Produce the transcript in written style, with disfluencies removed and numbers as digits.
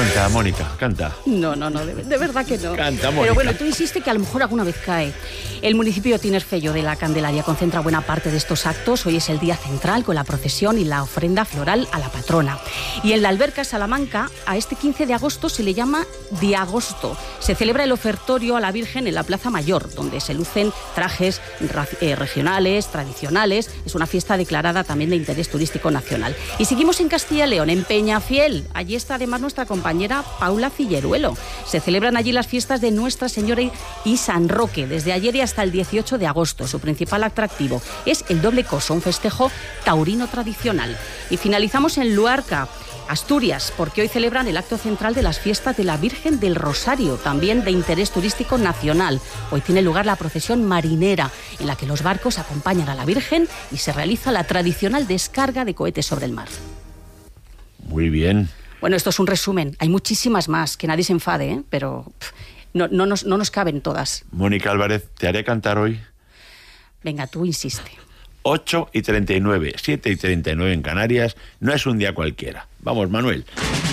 Canta, Mónica, canta. No, de verdad que no. Canta, Mónica. Pero bueno, tú insistes que a lo mejor alguna vez cae. El municipio de Tinerfeyo de la Candelaria concentra buena parte de estos actos. Hoy es el día central con la procesión y la ofrenda floral a la patrona. Y en la Alberca Salamanca, a este 15 de agosto se le llama Diagosto. Se celebra el ofertorio a la Virgen en la Plaza Mayor, donde se lucen trajes regionales, tradicionales. Es una fiesta declarada también de interés turístico nacional. Y seguimos en Castilla y León, en Peñafiel. Allí está además nuestra compañera Paula Cilleruelo. Se celebran allí las fiestas de Nuestra Señora y San Roque, desde ayer y hasta el 18 de agosto. Su principal atractivo es el doble coso, un festejo taurino tradicional. Y finalizamos en Luarca, Asturias, porque hoy celebran el acto central de las fiestas de la Virgen del Rosario, también de interés turístico nacional. Hoy tiene lugar la procesión marinera, en la que los barcos acompañan a la Virgen y se realiza la tradicional descarga de cohetes sobre el mar. Muy bien. Bueno, esto es un resumen. Hay muchísimas más, que nadie se enfade, ¿eh? Pero no nos caben todas. Mónica Álvarez, ¿te haré cantar hoy? Venga, tú insiste. 8:39, 7:39 en Canarias, no es un día cualquiera. Vamos, Manuel.